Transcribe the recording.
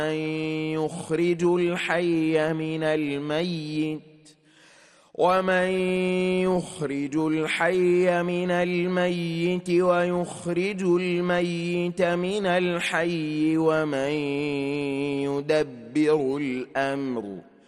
يخرج الحي من الميت ومن يخرج الحي من الميت ويخرج الميت من الحي ومن يدبر الأمر